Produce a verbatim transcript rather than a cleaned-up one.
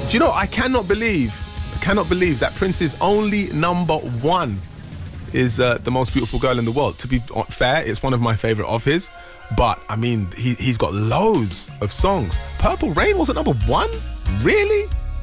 Do you know, I cannot believe, cannot believe that Prince's only number one is uh, The Most Beautiful Girl in the World. To be fair, it's one of my favourite of his. But, I mean, he, he's got loads of songs. Purple Rain wasn't number one? Really?